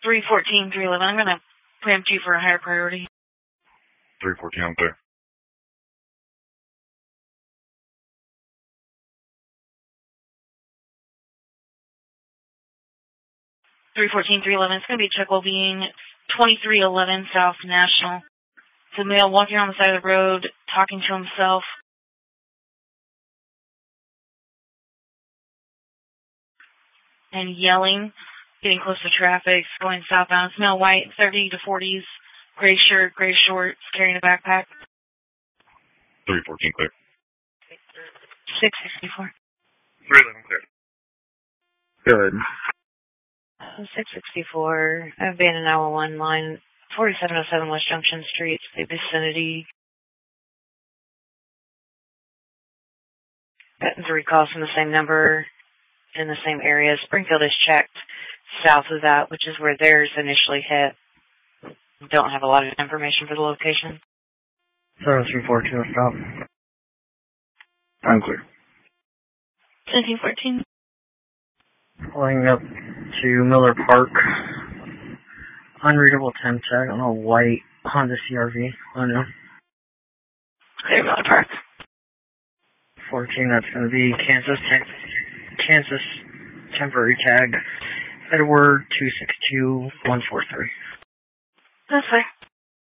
314, 311. I'm going to preempt you for a higher priority. 314, I'm clear. 314, 311. It's going to be check well-being 2311 South National. It's a male walking on the side of the road, talking to himself. And yelling, getting close to traffic, going southbound. It's male white, 30 to 40s, gray shirt, gray shorts, carrying a backpack. 314, clear. 664. 311, clear. Good. 664, abandoned hour 1 line, 4707 West Junction Street, the vicinity. Gotten 3 calls from the same number in the same area. Springfield is checked south of that, which is where theirs initially hit. Don't have a lot of information for the location. 0342, stop. I'm clear. 1714. Pulling up to Miller Park. Unreadable temp tag on a white Honda CRV. Oh no. Clear Miller Park. 14, that's going to be Kansas temporary tag. Edward 262143. That's fine.